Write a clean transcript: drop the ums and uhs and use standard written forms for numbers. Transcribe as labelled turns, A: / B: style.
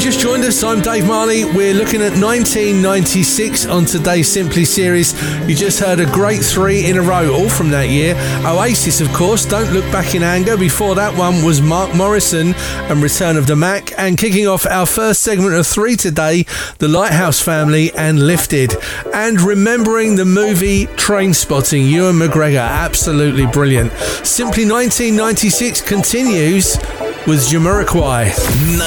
A: just joined us, I'm Dave Marley. We're looking at 1996 on today's Simply series. You just heard a great three in a row, all from that year. Oasis, of course, Don't Look Back in Anger. Before that one was Mark Morrison and Return of the Mac. And kicking off our first segment of three today, The Lighthouse Family and Lifted. And remembering the movie Trainspotting, Ewan McGregor, absolutely brilliant. Simply 1996 continues with Jamiroquai.